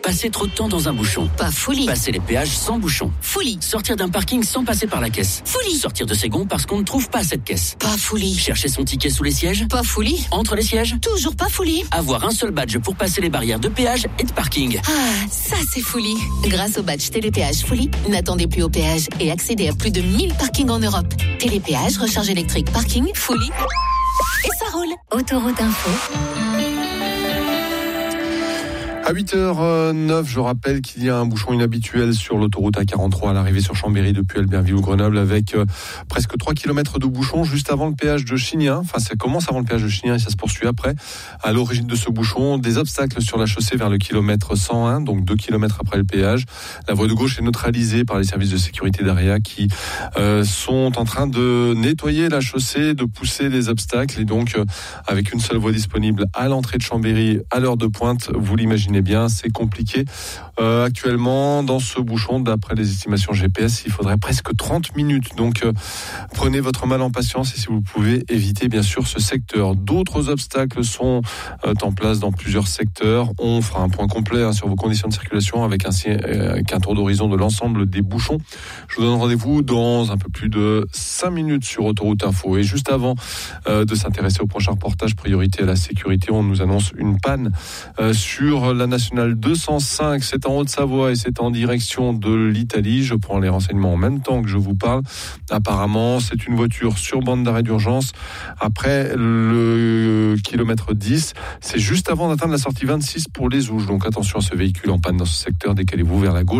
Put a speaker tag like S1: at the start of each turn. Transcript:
S1: Passer trop de temps dans un bouchon.
S2: Pas folie.
S1: Passer les péages sans bouchon.
S2: Folie.
S1: Sortir d'un parking sans passer par la caisse.
S2: Folie.
S1: Sortir de ses gonds parce qu'on ne trouve pas cette caisse.
S2: Pas folie.
S1: Chercher son ticket sous les sièges.
S2: Pas folie.
S1: Entre les sièges.
S2: Toujours pas folie.
S1: Avoir un seul badge pour passer les barrières de péage et de parking.
S2: Ah, ça c'est folie. Grâce au badge Télépéage Folie, n'attendez plus au péage et accédez à plus de 1000 parkings en Europe. Télépéage, recharge électrique, parking, Folie. Et ça roule. Autoroute Info.
S3: À 8h09, je rappelle qu'il y a un bouchon inhabituel sur l'autoroute A43 à l'arrivée sur Chambéry depuis Albertville ou Grenoble avec presque 3 km de bouchon juste avant le péage de Chignin. Enfin, ça commence avant le péage de Chignin et ça se poursuit après. À l'origine de ce bouchon, des obstacles sur la chaussée vers le kilomètre 101, donc 2 km après le péage. La voie de gauche est neutralisée par les services de sécurité d'AREA qui sont en train de nettoyer la chaussée, de pousser les obstacles et donc avec une seule voie disponible à l'entrée de Chambéry à l'heure de pointe, vous l'imaginez bien, c'est compliqué. Actuellement, dans ce bouchon, d'après les estimations GPS, il faudrait presque 30 minutes. Donc, prenez votre mal en patience et si vous pouvez, évitez bien sûr ce secteur. D'autres obstacles sont en place dans plusieurs secteurs. On fera un point complet sur vos conditions de circulation avec un tour d'horizon de l'ensemble des bouchons. Je vous donne rendez-vous dans un peu plus de 5 minutes sur Autoroute Info. Et juste avant de s'intéresser au prochain reportage priorité à la sécurité, on nous annonce une panne sur la nationale 205, c'est en Haute-Savoie et c'est en direction de l'Italie. Je prends les renseignements en même temps que je vous parle. Apparemment, c'est une voiture sur bande d'arrêt d'urgence après le kilomètre 10. C'est juste avant d'atteindre la sortie 26 pour les Ouges. Donc attention à ce véhicule en panne dans ce secteur, décalez-vous vers la gauche.